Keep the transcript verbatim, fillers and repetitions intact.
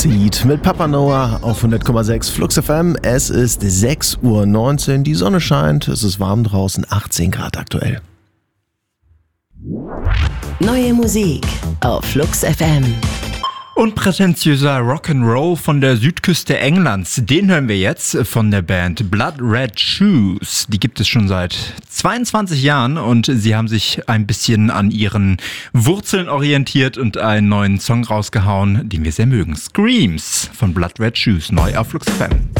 Seed mit Papa Noah auf hundert Komma sechs Flux F M. Es ist sechs Uhr neunzehn, die Sonne scheint, es ist warm draußen, achtzehn Grad aktuell. Neue Musik auf Flux F M. Und prätentiöser Rock'n'Roll von der Südküste Englands, den hören wir jetzt von der Band Blood Red Shoes. Die gibt es schon seit zweiundzwanzig Jahren und sie haben sich ein bisschen an ihren Wurzeln orientiert und einen neuen Song rausgehauen, den wir sehr mögen. Screams von Blood Red Shoes, neu auf Flux F M.